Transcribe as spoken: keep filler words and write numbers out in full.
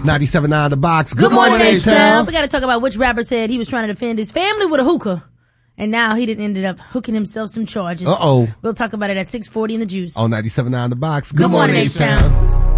ninety-seven point nine The Box. Good, Good morning, H-Town. We got to talk about which rapper said he was trying to defend his family with a hookah. And now he didn't ended up hooking himself some charges. Uh-oh. We'll talk about it at six forty in The Juice. On ninety-seven point nine The Box. Good, Good morning, H-Town.